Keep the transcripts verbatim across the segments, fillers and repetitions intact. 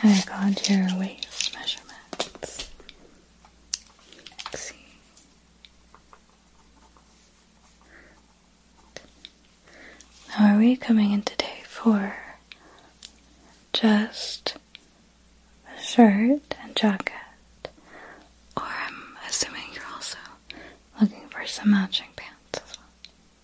I got your waist measurements. Let's see. Now, are we coming in today for just a shirt and jacket? Or I'm assuming you're also looking for some matching pants as well.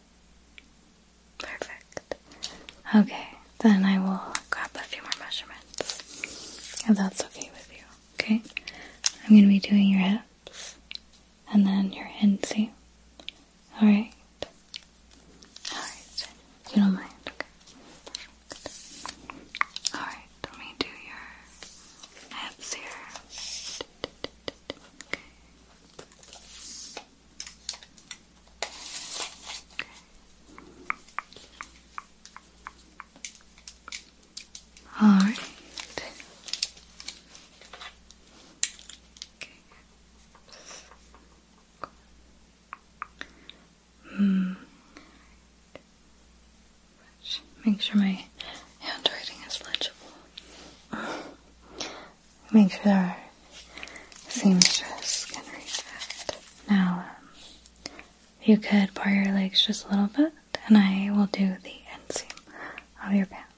Perfect. Okay, then I will grab a few more measurements, if that's okay with you, okay? I'm going to be doing your hips, and then your inseam. Alright? Alright, if you don't mind, okay? Perfect. Alright, let me do your hips here. Okay. Alright. Okay. Hmm. Make sure my handwriting is legible. Make sure our seamstress can read it. Now, um, if you could bar your legs just a little bit, and I will do the inseam of your pants.